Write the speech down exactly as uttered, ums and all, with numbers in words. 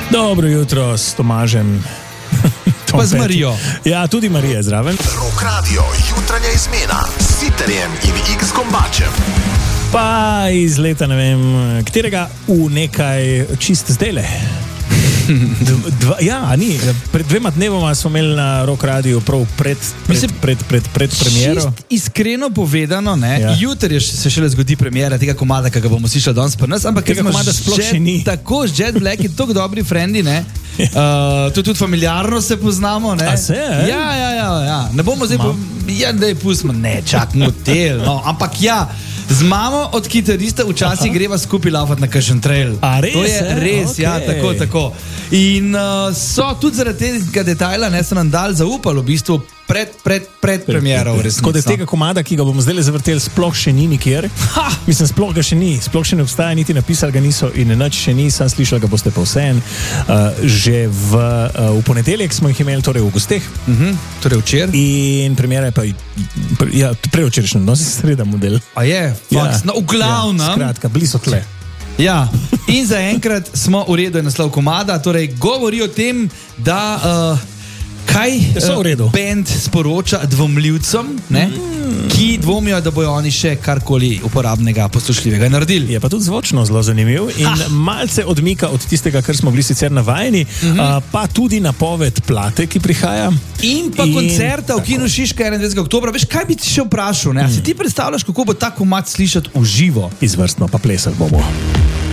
Dobro jutro s Tomažem. Pa z Marijo. Ja, tudi Marija je zraven. Rock Radio, jutranja izmena s Siterjem in X Kombačem. Pa iz leta, ne vem, katerega v nekaj čist zdajle. Dva, ja, ni. Pred dvema dnevoma smo imeli na Rock Radio prav pred, pred, Mislim, pred, pred, pred premiero. Čist iskreno povedano, ne, Ja. jutri je še- se šele zgodi premiera tega komada, ki ga bomo slišali danes pri nas, ampak ker Tega smo komada sploh Jet- še ni. tako z Jet Black in tako dobri frendi, ne. Uh, to tudi familiarno se poznamo, ne. A se, eh? Ja, ja, ja, ja. Ne bomo zdaj, po, ja, daj pustimo, ne, čak motel, no, ampak ja. Z mamo od kitarista včasih greva skupaj laufat na kakšen trail. A res, To je eh? res, Okej. ja, tako, tako. In uh, so tudi zaradi tega detajla, ne, so nam dali zaupali v bistvu pred, pred, pred premiero v resnici. Tako da no. tega komada, ki ga bomo zdaj zavrteli, sploh še ni nikjer. Ha! Mislim, sploh ga še ni, sploh še ne obstaja, niti napisali ga niso in nič še ni, sam slišali ga boste pa vseeno. Uh, že v, uh, v ponedeljek smo jih imeli, torej v gosteh. Mhm, torej včeraj. In premiera je pa pre, ja, prevčerajšnjem, no, si sreda model. A je, faks, no, v glavnem. Ja, skratka, bili so tle. Ja, in zaenkrat smo v redu, je naslov komada, torej govori o tem, da uh, kaj Da so v redu. uh, band sporoča dvomljivcem, ne, mm. ki dvomijo, da bojo oni še karkoli uporabnega, poslušljivega naredili. Je pa tudi zvočno zelo zanimiv in Ha. malce odmika od tistega, kar smo bili sicer navajeni, mm-hmm. uh, pa tudi napoved plate, ki prihaja. In pa In- koncerta v Kinu Šiška enaindvajsetega oktobra. Veš, kaj bi ti še vprašal? Ne? A si ti predstavljaš, kako bo ta komad slišati v živo? Izvrstno pa plesati bomo.